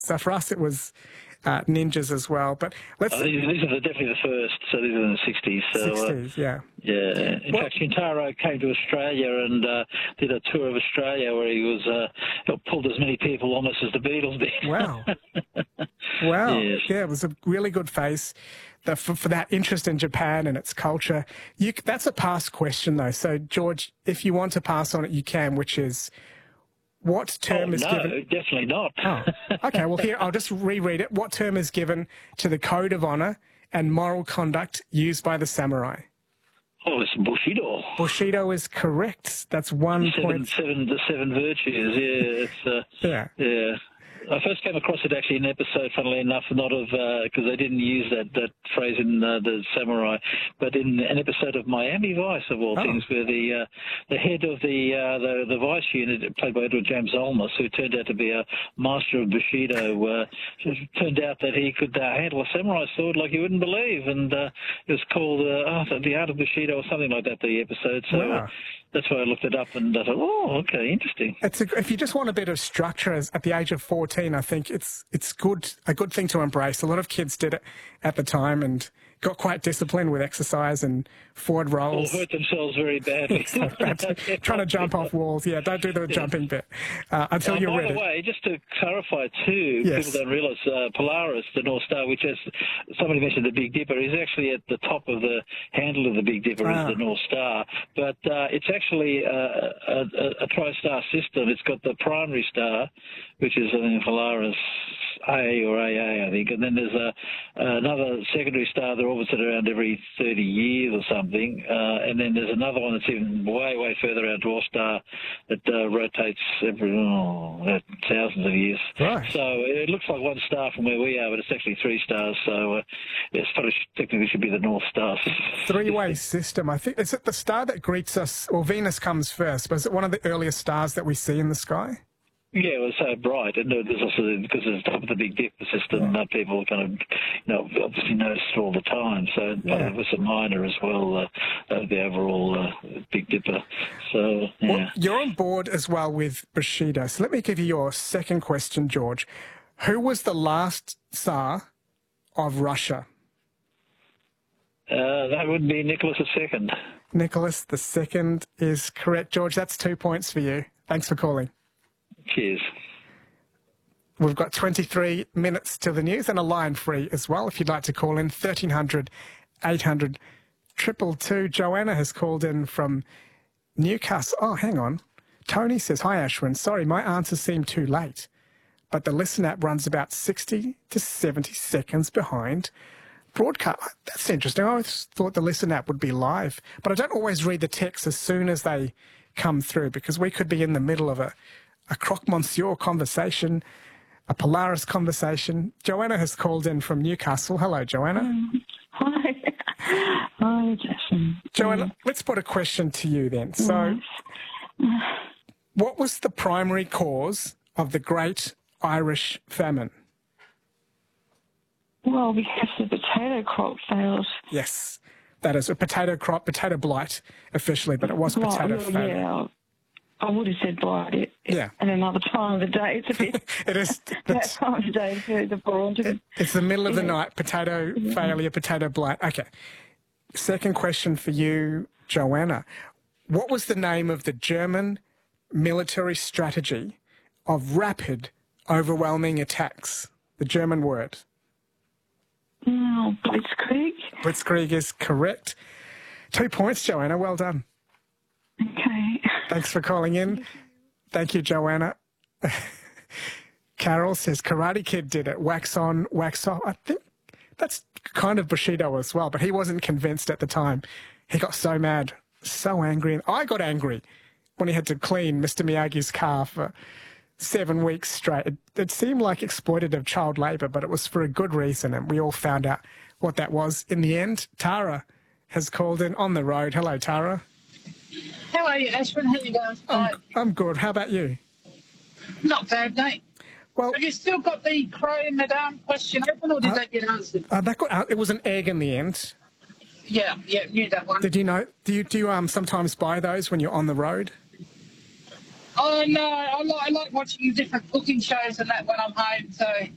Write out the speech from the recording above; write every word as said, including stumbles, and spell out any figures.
So for us, it was uh, ninjas as well. But let's. Oh, these, these are the, definitely the first. So these are in the sixties. So, sixties, uh, yeah. Yeah. In Well, fact, Shintaro came to Australia and uh, did a tour of Australia where he was uh, pulled as many people almost as the Beatles did. Wow. Wow. Yes. Yeah, it was a really good face the, for, for that interest in Japan and its culture. You, that's a pass question, though. So, George, if you want to pass on it, you can, which is what term oh, is no, given? definitely not. Oh, okay. Well, here, I'll just reread it. What term is given to the code of honor and moral conduct used by the samurai? Oh, it's Bushido. Bushido is correct. That's one Seven, point. seven, the seven virtues. Yeah, it's uh, Yeah. yeah. I first came across it actually in an episode, funnily enough, not of because they didn't use that, that phrase in uh, the Samurai, but in an episode of Miami Vice of all Oh. things, where the uh, the head of the, uh, the the Vice unit, played by Edward James Olmos, who turned out to be a master of Bushido, uh, it turned out that he could uh, handle a samurai sword like you wouldn't believe, and uh, it was called uh, oh, the Art of Bushido or something like that. The episode, so. Wow. Uh, That's why I looked it up and I thought, oh, okay, interesting. It's a, if you just want a bit of structure as, at the age of fourteen, I think it's it's good a good thing to embrace. A lot of kids did it at the time and got quite disciplined with exercise and forward Or rolls. hurt themselves very badly. Trying to jump off walls. Yeah, don't do the jumping bit uh, until Uh, you're by ready. the way, just to clarify too, Yes. people don't realise uh, Polaris, the North Star, which is somebody mentioned the Big Dipper, is actually at the top of the handle of the Big Dipper Ah. is the North Star, but uh, it's actually uh, a, a, a tri-star system. It's got the primary star, which is I think Polaris A or A A, I think, and then there's a another secondary star that orbits it around every thirty years or something, uh, and then there's another one that's even way, way further out, dwarf star, that uh, rotates every oh, about thousands of years. Right. So it looks like one star from where we are, but it's actually three stars. So uh, it's probably technically should be the North Star. Three-way system. I think is it the star that greets us? Or Venus comes first, but is it one of the earliest stars that we see in the sky? Yeah, it was so bright, and there's also because it's top of the Big Dipper system, uh, people kind of, you know, obviously noticed it all the time. So Yeah. it was a minor as well, uh, uh, the overall uh, Big Dipper. So yeah. Well, you're on board as well with Bushido. So let me give you your second question, George. Who was the last Tsar of Russia? Uh, that would be Nicholas the Second. Nicholas the Second is correct, George. That's two points for you. Thanks for calling. Cheers. We've got twenty-three minutes to the news and a line free as well. If you'd like to call in, thirteen hundred, eight hundred, two two two. Joanna has called in from Newcastle. Oh, hang on. Tony says, hi, Ashwin. Sorry, my answer seemed too late, but the Listen app runs about sixty to seventy seconds behind broadcast. That's interesting. I always thought the Listen app would be live, but I don't always read the text as soon as they come through because we could be in the middle of a, a croque monsieur conversation, a Polaris conversation. Joanna has called in from Newcastle. Hello, Joanna. Um, hi. Hi, Jason. Joanna, Um, let's put a question to you then. So, what was the primary cause of the Great Irish Famine? well, because the potato crop failed. Yes, that is a potato crop, potato blight officially, but it was Well, potato well, famine. yeah, I would have said blight it, Yeah. at another time of the day. It's a bit It is. that That's, time of the day for the born to it, it's the middle of the Yeah. night. Potato failure, potato blight. Okay. Second question for you, Joanna. What was the name of the German military strategy of rapid, overwhelming attacks? The German word. oh, Blitzkrieg. Blitzkrieg is correct. Two points, Joanna. Well done. Okay. Thanks for calling in. Thank you, Joanna. Carol says Karate Kid did it. Wax on, wax off. I think that's kind of Bushido as well, but he wasn't convinced at the time. He got so mad, so angry. And I got angry when he had to clean Mister Miyagi's car for seven weeks straight. It, it seemed like exploitative child labour, but it was for a good reason, and we all found out what that was in the end. Tara has called in on the road. Hello, Tara. How are you, Ashwin? How you going? I'm, I'm good. How about you? Not bad, mate. Well, Have you still got the Crow Madame question open, or did Uh, that get answered? uh, that got, uh, it was an egg in the end. Yeah, yeah, knew that one. Did you know? Do you do you um sometimes buy those when you're on the road? Oh, no, I like, I like watching different cooking shows and that when I'm home, so